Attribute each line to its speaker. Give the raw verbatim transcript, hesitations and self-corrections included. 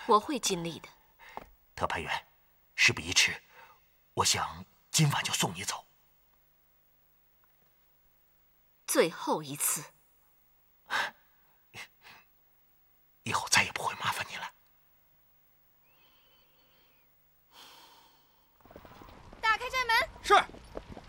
Speaker 1: 我会尽力的。
Speaker 2: 特派员，事不宜迟，我想今晚就送你走。
Speaker 1: 最后一次，
Speaker 2: 以后再也不会麻烦你了。
Speaker 3: 打开寨门。
Speaker 4: 是。